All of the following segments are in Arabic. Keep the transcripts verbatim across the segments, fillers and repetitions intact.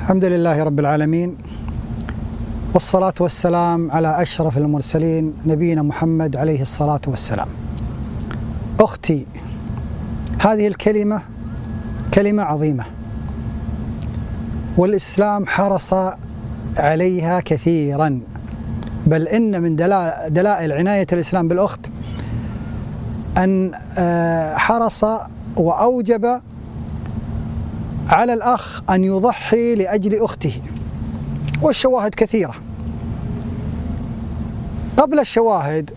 الحمد لله رب العالمين، والصلاة والسلام على أشرف المرسلين نبينا محمد عليه الصلاة والسلام. أختي، هذه الكلمة كلمة عظيمة، والإسلام حرص عليها كثيرا، بل إن من دلائل عناية الإسلام بالأخت أن حرص وأوجب على الأخ أن يضحي لأجل أخته، والشواهد كثيرة. قبل الشواهد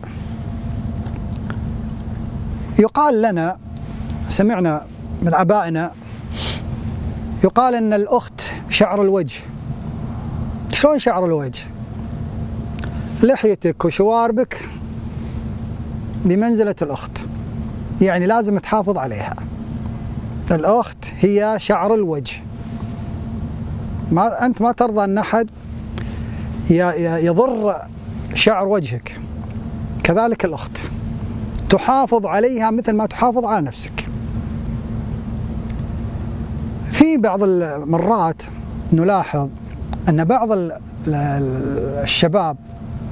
يقال لنا، سمعنا من آبائنا يقال أن الأخت شعر الوجه. شلون شعر الوجه؟ لحيتك وشواربك بمنزلة الأخت، يعني لازم تحافظ عليها. الأخت هي شعر الوجه، ما أنت ما ترضى أن أحد يضر شعر وجهك، كذلك الأخت تحافظ عليها مثل ما تحافظ على نفسك. في بعض المرات نلاحظ أن بعض الشباب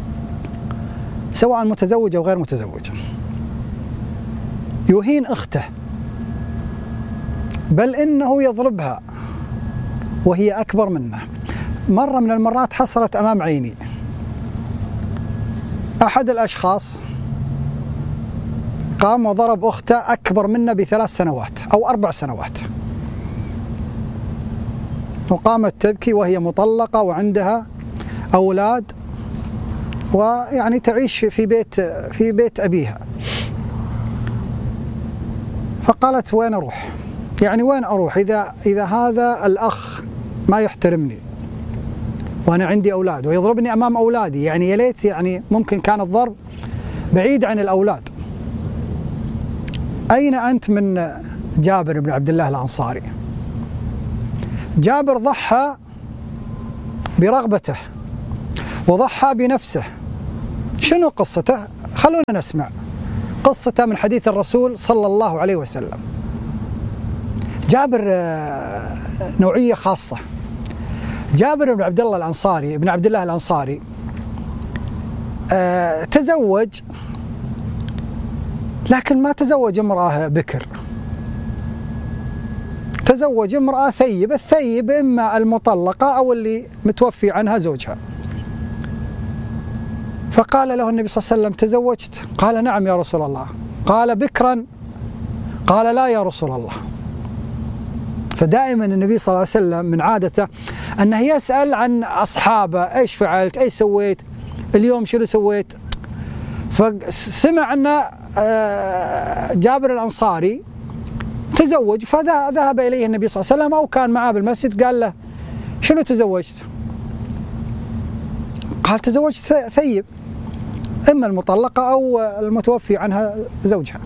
سواء متزوج أو غير متزوج يهين أخته، بل إنه يضربها وهي أكبر منه. مرة من المرات حصلت أمام عيني أحد الأشخاص قام وضرب أخته أكبر منه بثلاث سنوات أو أربع سنوات، وقامت تبكي وهي مطلقة وعندها أولاد، ويعني تعيش في بيت في بيت أبيها. فقالت: وين أروح؟ يعني وين أروح إذا إذا هذا الأخ ما يحترمني وأنا عندي أولاد ويضربني أمام أولادي؟ يعني يا ليت يعني ممكن كان الضرب بعيد عن الأولاد. أين أنت من جابر بن عبد الله الأنصاري؟ جابر ضحى برغبته وضحى بنفسه. شنو قصته؟ خلونا نسمع قصته من حديث الرسول صلى الله عليه وسلم. جابر نوعية خاصة. جابر بن عبد الله الأنصاري ابن عبد الله الأنصاري تزوج، لكن ما تزوج امرأة بكر، تزوج امرأة ثيب. الثيب إما المطلقة أو اللي متوفي عنها زوجها. فقال له النبي صلى الله عليه وسلم: تزوجت؟ قال: نعم يا رسول الله. قال: بكرا؟ قال: لا يا رسول الله. فدائما النبي صلى الله عليه وسلم من عادته أنه يسأل عن أصحابه: إيش فعلت؟ إيش سويت؟ اليوم شنو سويت؟ فسمع أن جابر الأنصاري تزوج، فذهب إليه النبي صلى الله عليه وسلم أو كان معه بالمسجد، قال له: شنو تزوجت؟ قال: تزوجت ثيب، إما المطلقة أو المتوفي عنها زوجها.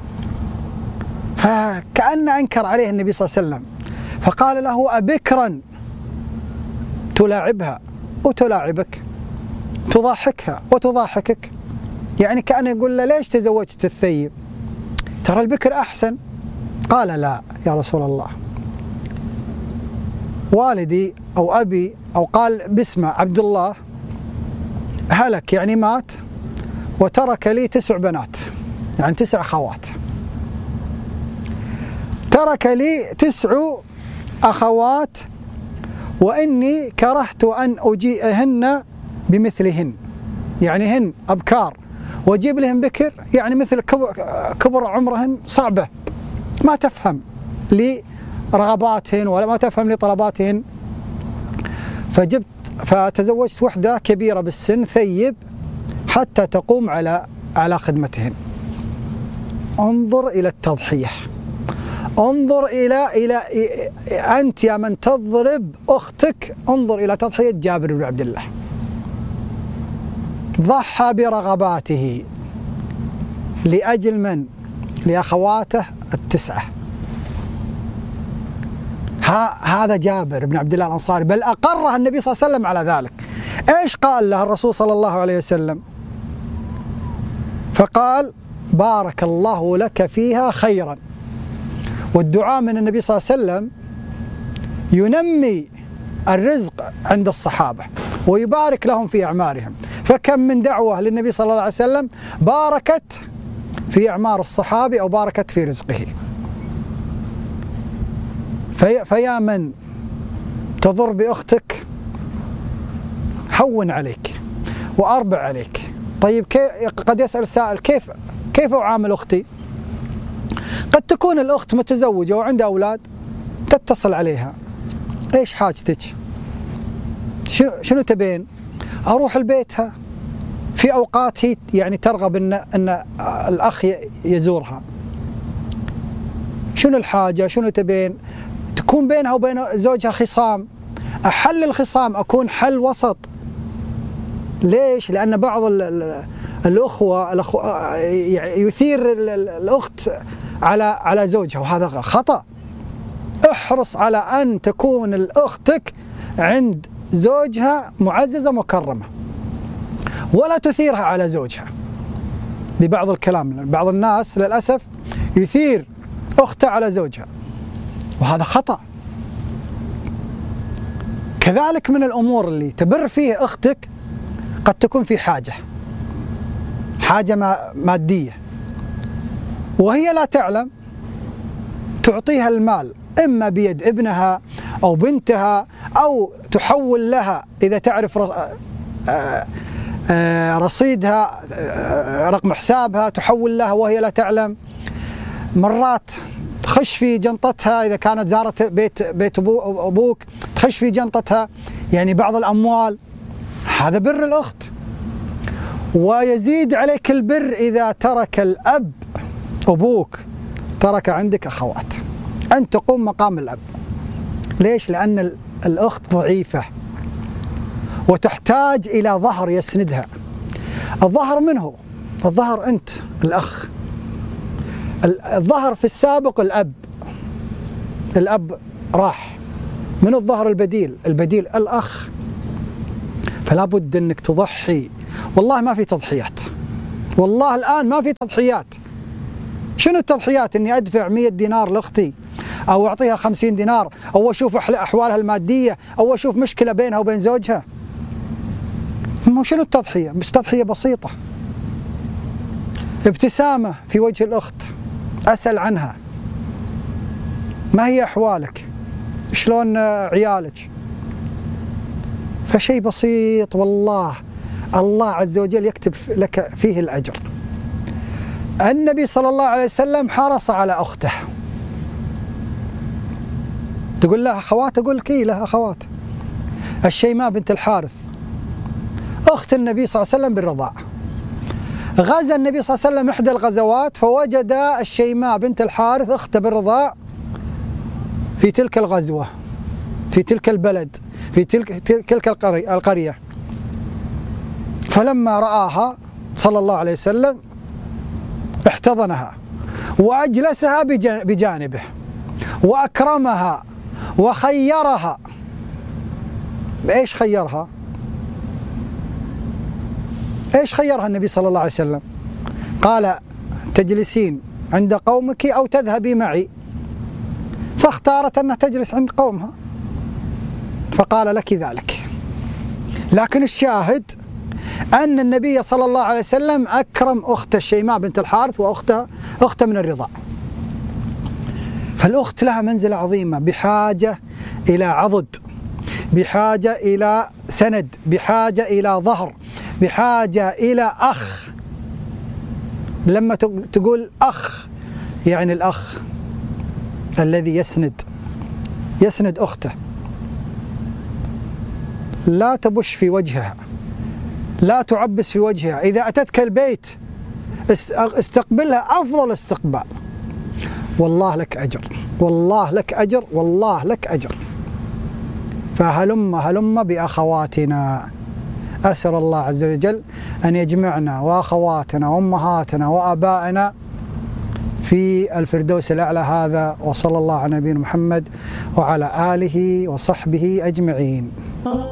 فكأن أنكر عليه النبي صلى الله عليه وسلم، فقال له: أبكرا تلاعبها وتلاعبك، تضاحكها وتضاحكك؟ يعني كأن يقول له: ليش تزوجت الثيب؟ ترى البكر أحسن. قال: لا يا رسول الله، والدي أو أبي أو قال باسمه عبد الله هلك، يعني مات، وترك لي تسع بنات، يعني تسع أخوات. ترك لي تسع أخوات، وإني كرهت أن أجيئهن بمثلهن، يعني هن أبكار وأجيب لهم بكر، يعني مثل كبر عمرهن صعبة، ما تفهم لرغباتهن ولا ما تفهم لطلباتهن. فجبت فتزوجت وحدة كبيرة بالسن ثيب حتى تقوم على على خدمتهن. انظر إلى التضحية، انظر إلى إلى أنت يا من تضرب أختك، انظر إلى تضحية جابر بن عبد الله. ضحى برغباته لأجل من؟ لأخواته التسعة. هذا جابر بن عبد الله الأنصاري، بل أقره النبي صلى الله عليه وسلم على ذلك. إيش قال له الرسول صلى الله عليه وسلم؟ فقال: بارك الله لك فيها خيرا. والدعاء من النبي صلى الله عليه وسلم ينمي الرزق عند الصحابة ويبارك لهم في أعمارهم. فكم من دعوة للنبي صلى الله عليه وسلم باركت في أعمار الصحابي أو باركت في رزقه. في فيا من تضر بأختك هون عليك وأربع عليك. طيب قد يسأل السائل كيف كيف أعامل أختي؟ قد تكون الأخت متزوجة وعندها أولاد، تتصل عليها، إيش حاجتك؟ شنو شنو تبين؟ أروح لبيتها في أوقات هي يعني ترغب إن إن الأخ يزورها. شنو الحاجة؟ شنو تبين؟ تكون بينها وبين زوجها خصام، أحل الخصام، أكون حل وسط. ليش؟ لأن بعض الأخوة يثير الأخت على على زوجها وهذا خطأ. احرص على أن تكون أختك عند زوجها معززة مكرمة، ولا تثيرها على زوجها ببعض الكلام. بعض الناس للأسف يثير أخته على زوجها وهذا خطأ. كذلك من الأمور اللي تبر فيه أختك قد تكون في حاجة حاجة مادية وهي لا تعلم، تعطيها المال إما بيد ابنها أو بنتها، أو تحول لها إذا تعرف رصيدها رقم حسابها تحول لها وهي لا تعلم. مرات تخش في جنطتها إذا كانت زارت بيت بيت أبوك، تخش في جنطتها يعني بعض الأموال. هذا بر الأخت. ويزيد عليك البر إذا ترك الأب أبوك ترك عندك أخوات، أن تقوم مقام الأب. ليش؟ لأن الأخت ضعيفة وتحتاج إلى ظهر يسندها. الظهر من هو؟ الظهر أنت الأخ. الظهر في السابق الأب، الأب راح، من الظهر البديل؟ البديل الأخ. فلا بد أنك تضحي. والله ما في تضحيات، والله الآن ما في تضحيات. شنو التضحيات؟ أني أدفع مئة دينار لأختي، أو أعطيها خمسين دينار، أو أشوف أحوالها المادية، أو أشوف مشكلة بينها وبين زوجها. شنو التضحية؟ بس تضحية بسيطة، ابتسامة في وجه الأخت، أسأل عنها، ما هي أحوالك؟ شلون عيالك؟ فشيء بسيط والله الله عز وجل يكتب لك فيه الأجر. النبي صلى الله عليه وسلم حرص على أخته. تقول لها أخوات؟ أقول لك إيه لها أخوات. الشيماء بنت الحارث أخت النبي صلى الله عليه وسلم بالرضاعة. غزا النبي صلى الله عليه وسلم إحدى الغزوات فوجد الشيماء بنت الحارث أخته بالرضاع في تلك الغزوة، في تلك البلد، في تلك تلك القرية. فلما رآها صلى الله عليه وسلم احتضنها وأجلسها بجانبه وأكرمها وخيرها. بإيش خيرها؟ إيش خيرها النبي صلى الله عليه وسلم؟ قال تجلسين عند قومك أو تذهبي معي، فاختارت أنها تجلس عند قومها فقال لك ذلك. لكن الشاهد أن النبي صلى الله عليه وسلم أكرم أخت الشيماء بنت الحارث وأختها أختها من الرضاع. فالأخت لها منزلة عظيمة، بحاجة إلى عضد، بحاجة إلى سند، بحاجة إلى ظهر، بحاجة إلى أخ. لما تقول أخ يعني الأخ الذي يسند يسند أخته. لا تبش في وجهها، لا تعبس في وجهها. إذا أتتك البيت استقبلها أفضل استقبال. والله لك أجر، والله لك أجر، والله لك أجر. فهلم هلم بأخواتنا. أسأل الله عز وجل أن يجمعنا وأخواتنا وأمهاتنا وآبائنا في الفردوس الأعلى هذا. وصلى الله على نبينا محمد وعلى آله وصحبه أجمعين.